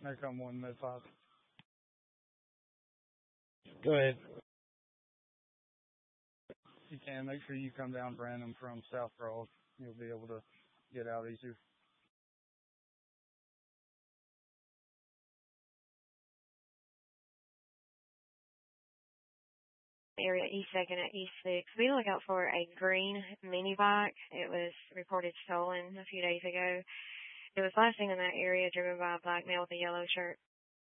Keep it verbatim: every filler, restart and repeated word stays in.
There come one mid five. Go ahead. If you can, make sure you come down Brandon from South Broad. You'll be able to get out easier. Area E second at E six. Be on the lookout for a green mini bike. It was reported stolen a few days ago. It was last seen in that area driven by a black male with a yellow shirt.